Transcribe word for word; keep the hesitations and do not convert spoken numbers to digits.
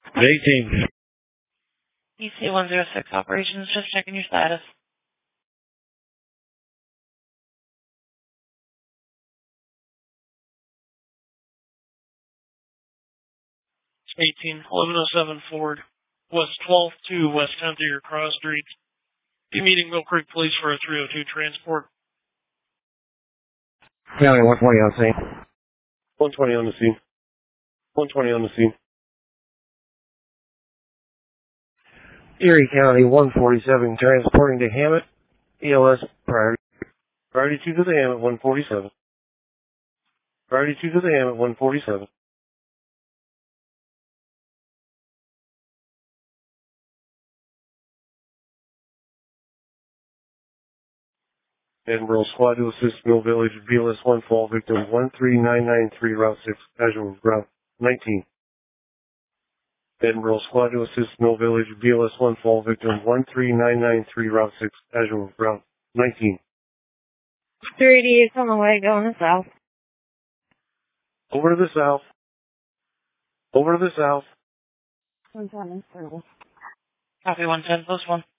eighteen. E C one zero six operations, just checking your status. eighteen, eleven oh seven Ford, West twelfth to West tenth of your cross street. Be meeting Mill Creek Police for a three oh two transport. County one twenty on scene. one twenty on the scene. one twenty on the scene. Erie County one forty-seven transporting to Hammett. E L S priority. Priority two to the Hammett one forty-seven. Priority two to the Hammett one forty-seven. Edinburgh Squad to assist Mill Village B L S one fall victim one three nine nine three Route six, casual Route nineteen. Edinburgh Squad to assist Mill Village B L S one fall victim one three nine nine three Route six, casual Route nineteen. three eighty-eight's on the way, going to south. Over to the south. Over to the south. one ten, service. Copy one ten, plus one.